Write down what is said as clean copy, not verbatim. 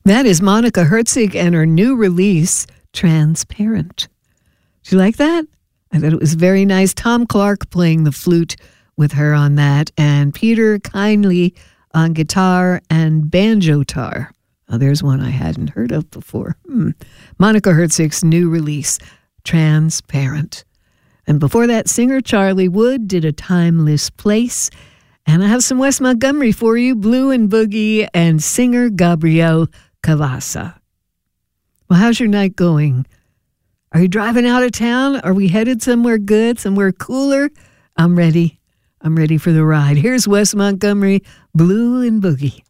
That is Monica Herzig and her new release, Transparent. Did you like that? I thought it was very nice. Tom Clark playing the flute with her on that, and Peter Kindly on guitar and banjo-tar. Oh, there's one I hadn't heard of before. Monica Herzig's new release, Transparent. And before that, singer Charlie Wood did A Timeless Place. And I have some Wes Montgomery for you, Blue and Boogie, and singer Gabrielle Cavassa. Well, how's your night going? Are you driving out of town? Are we headed somewhere good, somewhere cooler? I'm ready. I'm ready for the ride. Here's Wes Montgomery, Blue and Boogie.